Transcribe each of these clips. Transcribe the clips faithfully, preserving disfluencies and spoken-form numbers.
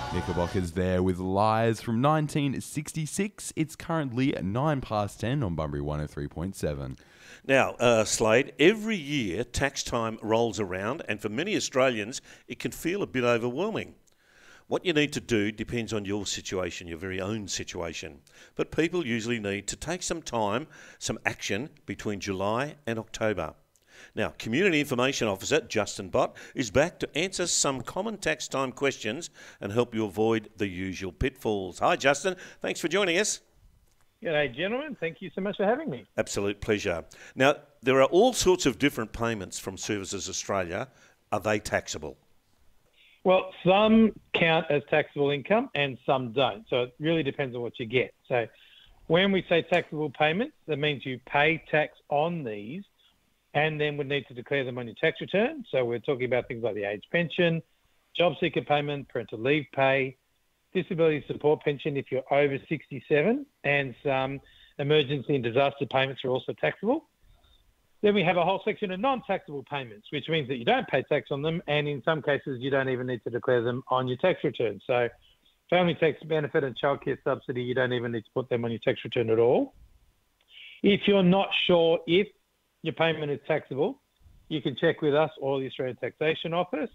Knickerbocker's there with Lies from nineteen sixty-six. It's currently nine past ten on Bunbury one oh three point seven. Now, uh, Slade, every year tax time rolls around, and for many Australians, it can feel a bit overwhelming. What you need to do depends on your situation, your very own situation. But people usually need to take some time, some action between July and October. Now, Community Information Officer Justin Bott is back to answer some common tax time questions and help you avoid the usual pitfalls. Hi, Justin. Thanks for joining us. G'day, gentlemen. Thank you so much for having me. Absolute pleasure. Now, there are all sorts of different payments from Services Australia. Are they taxable? Well, some count as taxable income and some don't. So it really depends on what you get. So when we say taxable payments, that means you pay tax on these and then would need to declare them on your tax return. So we're talking about things like the age pension, job seeker payment, parental leave pay, disability support pension if you're over sixty-seven, and some emergency and disaster payments are also taxable. Then we have a whole section of non-taxable payments, which means that you don't pay tax on them, and in some cases you don't even need to declare them on your tax return. So family tax benefit and childcare subsidy, you don't even need to put them on your tax return at all. If you're not sure if your payment is taxable, you can check with us or the Australian Taxation Office.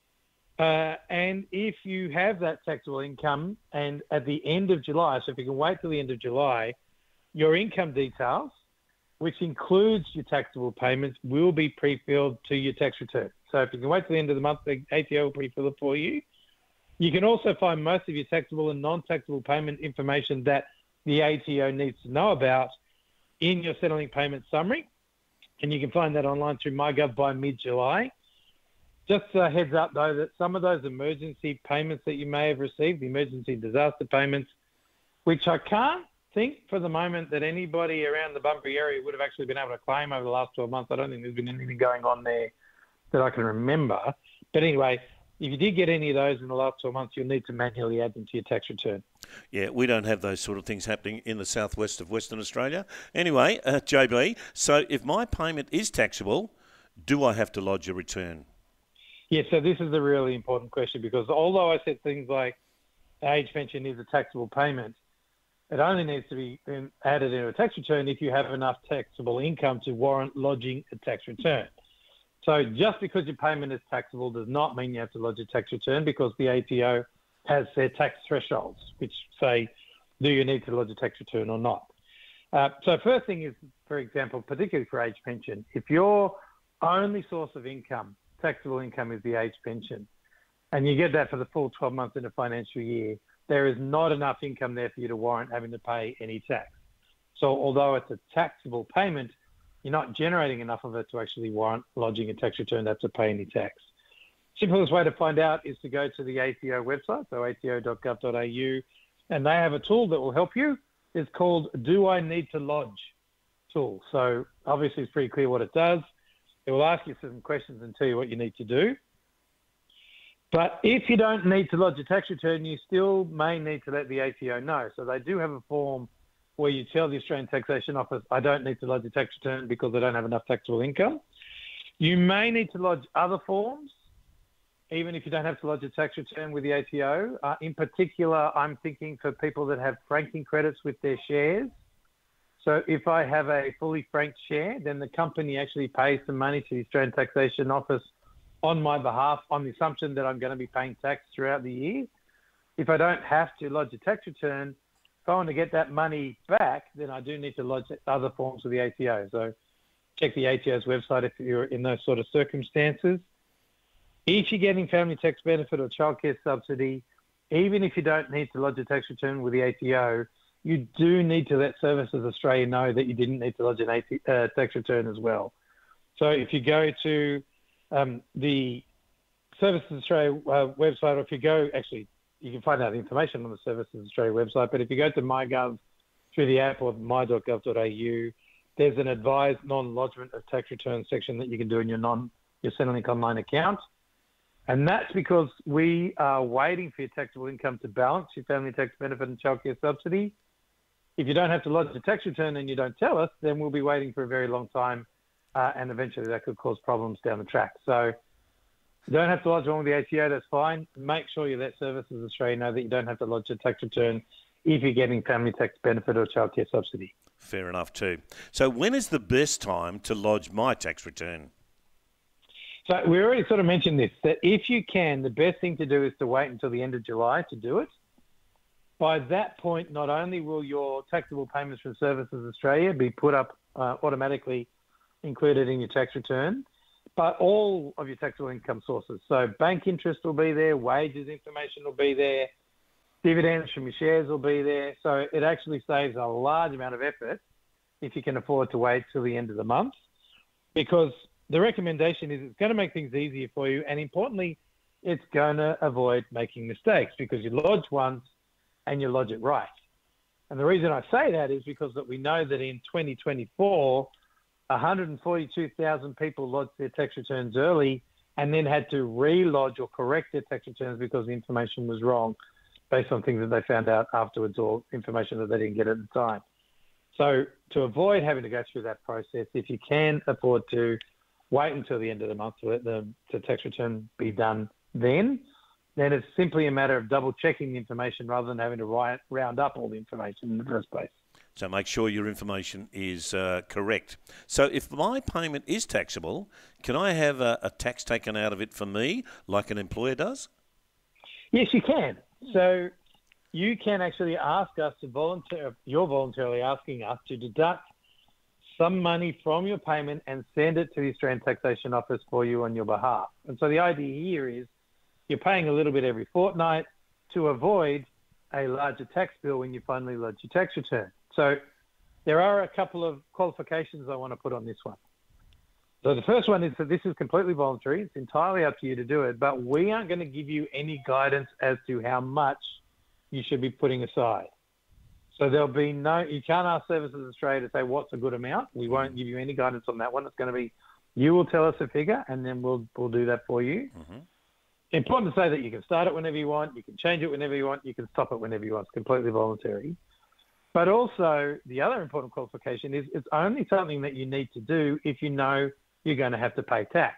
Uh, and if you have that taxable income and at the end of July, so if you can wait till the end of July, your income details, which includes your taxable payments, will be pre-filled to your tax return. So if you can wait till the end of the month, the A T O will pre-fill it for you. You can also find most of your taxable and non-taxable payment information that the A T O needs to know about in your settling payment summary. And you can find that online through MyGov by mid-July. Just a heads up, though, that some of those emergency payments that you may have received, the emergency disaster payments, which I can't think for the moment that anybody around the Bunbury area would have actually been able to claim over the last twelve months. I don't think there's been anything going on there that I can remember. But anyway, if you did get any of those in the last twelve months, you'll need to manually add them to your tax return. Yeah, we don't have those sort of things happening in the southwest of Western Australia. Anyway, uh, J B, so if my payment is taxable, do I have to lodge a return? Yeah, so this is a really important question because although I said things like age pension is a taxable payment, it only needs to be added into a tax return if you have enough taxable income to warrant lodging a tax return. So just because your payment is taxable does not mean you have to lodge a tax return because the A T O has their tax thresholds, which say, do you need to lodge a tax return or not? Uh, so first thing is, for example, particularly for age pension, if your only source of income, taxable income, is the age pension, and you get that for the full twelve months in a financial year, there is not enough income there for you to warrant having to pay any tax. So although it's a taxable payment, you're not generating enough of it to actually warrant lodging a tax return that's to pay any tax. Simplest way to find out is to go to the A T O website, so a t o dot gov dot a u, and they have a tool that will help you. It's called Do I Need to Lodge tool. So obviously it's pretty clear what it does. It will ask you some questions and tell you what you need to do. But if you don't need to lodge a tax return, you still may need to let the A T O know. So they do have a form where you tell the Australian Taxation Office, I don't need to lodge a tax return because I don't have enough taxable income. You may need to lodge other forms, even if you don't have to lodge a tax return with the A T O. Uh, in particular, I'm thinking for people that have franking credits with their shares. So if I have a fully franked share, then the company actually pays some money to the Australian Taxation Office on my behalf on the assumption that I'm going to be paying tax throughout the year. If I don't have to lodge a tax return, if I want to get that money back, then I do need to lodge other forms with the A T O. So check the A T O's website if you're in those sort of circumstances. If you're getting family tax benefit or childcare subsidy, even if you don't need to lodge a tax return with the A T O, you do need to let Services Australia know that you didn't need to lodge an A T, uh, tax return as well. So if you go to um, the Services Australia uh, website, or if you go, actually, you can find out the information on the Services Australia website, but if you go to MyGov through the app or my dot gov dot a u, there's an advised non-lodgement of tax return section that you can do in your non your Centrelink Online account. And that's because we are waiting for your taxable income to balance your family tax benefit and childcare subsidy. If you don't have to lodge a tax return and you don't tell us, then we'll be waiting for a very long time, uh, and eventually that could cause problems down the track. So You don't have to lodge one with the A T O, that's fine. Make sure you let Services Australia know that you don't have to lodge a tax return if you're getting family tax benefit or childcare subsidy. Fair enough too. So when is the best time to lodge my tax return? So we already sort of mentioned this, that if you can, the best thing to do is to wait until the end of July to do it. By that point, not only will your taxable payments from Services Australia be put up uh, automatically included in your tax return, but all of your taxable income sources. So bank interest will be there, wages information will be there, dividends from your shares will be there. So it actually saves a large amount of effort if you can afford to wait till the end of the month, because the recommendation is it's going to make things easier for you, and importantly, it's going to avoid making mistakes because you lodge once and you lodge it right. And the reason I say that is because that we know that in twenty twenty-four, one hundred forty-two thousand people lodged their tax returns early and then had to re-lodge or correct their tax returns because the information was wrong based on things that they found out afterwards or information that they didn't get at the time. So to avoid having to go through that process, if you can afford to wait until the end of the month to let the, the tax return be done then, then it's simply a matter of double checking the information rather than having to write, round up all the information in the first place. So make sure your information is uh, correct. So if my payment is taxable, can I have a, a tax taken out of it for me like an employer does? Yes, you can. So you can actually ask us to volunteer, you're voluntarily asking us to deduct some money from your payment and send it to the Australian Taxation Office for you on your behalf. And so the idea here is you're paying a little bit every fortnight to avoid a larger tax bill when you finally lodge your tax return. So there are a couple of qualifications I want to put on this one. So the first one is that this is completely voluntary. It's entirely up to you to do it, but we aren't going to give you any guidance as to how much you should be putting aside. So there'll be no, you can't ask Services Australia to say what's a good amount. We won't give you any guidance on that one. It's going to be, you will tell us a figure and then we'll we'll do that for you. Mm-hmm. Important to say that you can start it whenever you want, you can change it whenever you want, you can stop it whenever you want. It's completely voluntary. But also the other important qualification is it's only something that you need to do if you know you're going to have to pay tax.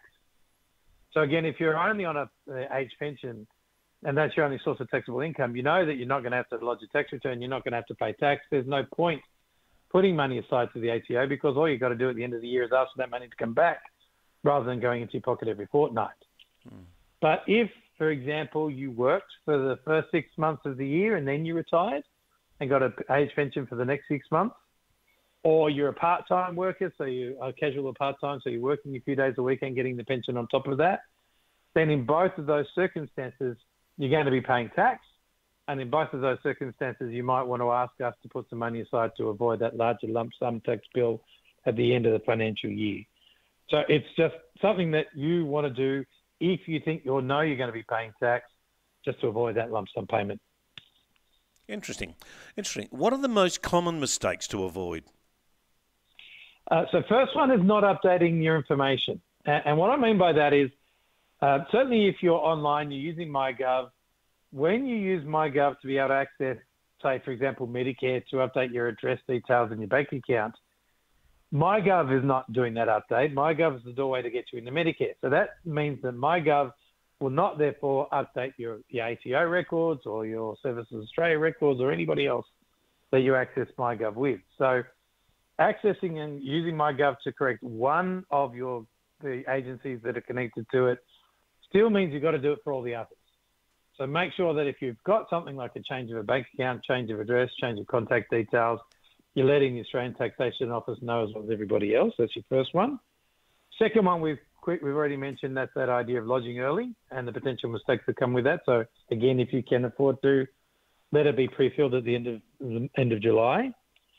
So again, if you're only on a, a age pension and that's your only source of taxable income, you know that you're not going to have to lodge a tax return, you're not going to have to pay tax. There's no point putting money aside to the A T O because all you've got to do at the end of the year is ask for that money to come back rather than going into your pocket every fortnight. Hmm. But if, for example, you worked for the first six months of the year and then you retired and got an age pension for the next six months, or you're a part-time worker, so you're a casual or part-time, so you're working a few days a week and getting the pension on top of that, then in both of those circumstances, you're going to be paying tax. And in both of those circumstances, you might want to ask us to put some money aside to avoid that larger lump sum tax bill at the end of the financial year. So it's just something that you want to do if you think you'll know you're going to be paying tax, just to avoid that lump sum payment. Interesting. Interesting. What are the most common mistakes to avoid? Uh, so first one is not updating your information. And, and what I mean by that is, uh, certainly if you're online, you're using MyGov, when you use MyGov to be able to access, say, for example, Medicare, to update your address details and your bank account, MyGov is not doing that update. MyGov is the doorway to get you into Medicare. So that means that MyGov will not therefore update your, your A T O records or your Services Australia records or anybody else that you access MyGov with. So accessing and using MyGov to correct one of your the agencies that are connected to it still means you've got to do it for all the others. So make sure that if you've got something like a change of a bank account, change of address, change of contact details, you're letting the Australian Taxation Office know as well as everybody else. That's your first one. Second one, we've quick, we've already mentioned, that's that idea of lodging early and the potential mistakes that come with that. So again, if you can afford to, let it be pre-filled at the end of the end of July.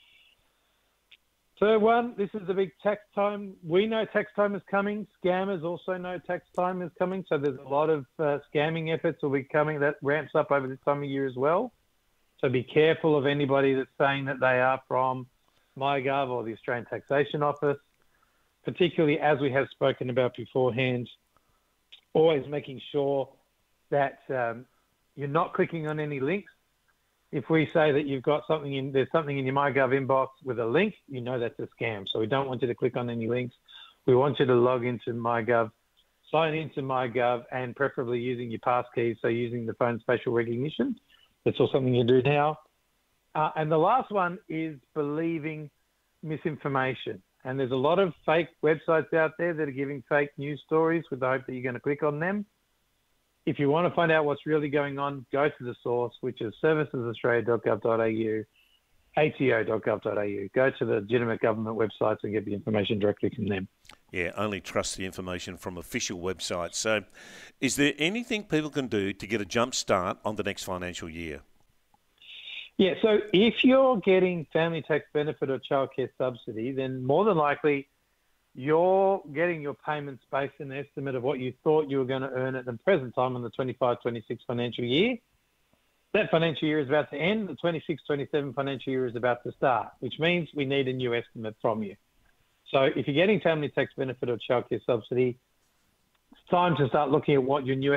Third one, this is the big tax time. We know tax time is coming. Scammers also know tax time is coming. So there's a lot of uh, scamming efforts will be coming. That ramps up over this time of year as well. So be careful of anybody that's saying that they are from MyGov or the Australian Taxation Office, particularly as we have spoken about beforehand, always making sure that um, you're not clicking on any links. If we say that you've got something in, there's something in your MyGov inbox with a link, you know that's a scam. So we don't want you to click on any links. We want you to log into MyGov sign into MyGov, and preferably using your passkey, so using the phone's facial recognition. That's all something you do now. Uh, and the last one is believing misinformation. And there's a lot of fake websites out there that are giving fake news stories with the hope that you're going to click on them. If you want to find out what's really going on, go to the source, which is services australia dot gov dot a u, a t o dot gov dot a u. Go to the legitimate government websites and get the information directly from them. Yeah, only trust the information from official websites. So is there anything people can do to get a jump start on the next financial year? Yeah, so if you're getting family tax benefit or childcare subsidy, then more than likely you're getting your payments based on an estimate of what you thought you were going to earn at the present time in the twenty-five twenty-six financial year. That financial year is about to end. The twenty-six twenty-seven financial year is about to start, which means we need a new estimate from you. So if you're getting family tax benefit or childcare subsidy, it's time to start looking at what your new